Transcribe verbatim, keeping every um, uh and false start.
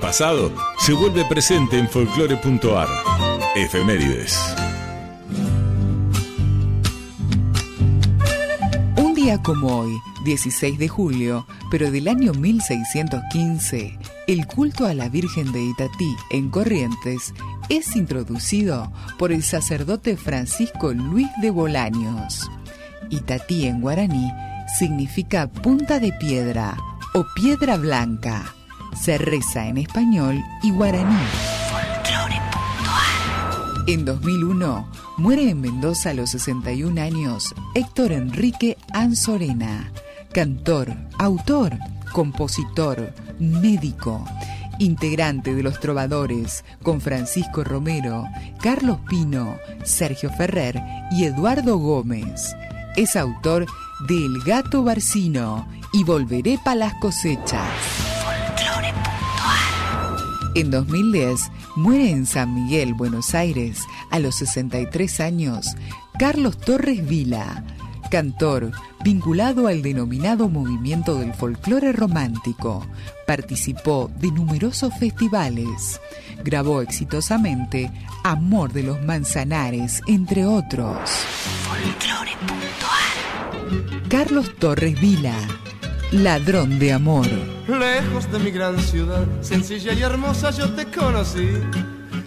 pasado se vuelve presente en folclore punto ar. Efemérides. Un día como hoy, dieciséis de julio, pero del año mil seiscientos quince, el culto a la Virgen de Itatí en Corrientes es introducido por el sacerdote Francisco Luis de Bolaños. Itatí en guaraní significa punta de piedra o piedra blanca. Se reza en español y guaraní. En dos mil uno muere en Mendoza a los sesenta y un años Héctor Enrique Anzorena, cantor, autor, compositor, médico, integrante de Los Trovadores con Francisco Romero, Carlos Pino, Sergio Ferrer y Eduardo Gómez. Es autor de El Gato Barcino y Volveré pa' las cosechas. En dos mil diez muere en San Miguel, Buenos Aires, a los sesenta y tres años, Carlos Torres Vila, cantor vinculado al denominado movimiento del folclore romántico. Participó de numerosos festivales. Grabó exitosamente Amor de los Manzanares, entre otros. folclore punto ar. Carlos Torres Vila, Ladrón de Amor. Lejos de mi gran ciudad, sencilla y hermosa yo te conocí.